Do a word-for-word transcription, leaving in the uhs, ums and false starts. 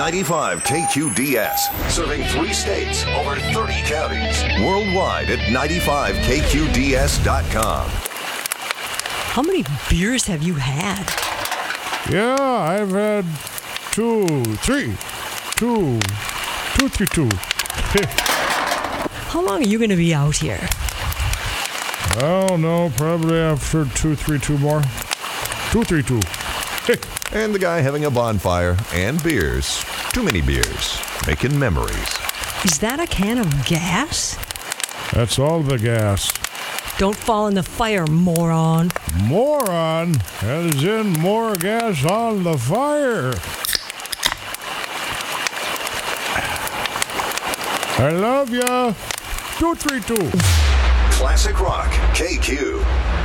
ninety-five K Q D S, serving three states, over thirty counties. Worldwide at ninety-five K Q D S dot com. How many beers have you had? Yeah, I've had two, three, two, two, three, two. How long are you going to be out here? I don't know, probably after two, three, two more. Two, three, two. And the guy having a bonfire and beers. Too many beers. Making memories. Is that a can of gas? That's all the gas. Don't fall in the fire, moron. Moron, as in more gas on the fire. I love ya. Two, three, two. Classic Rock K Q.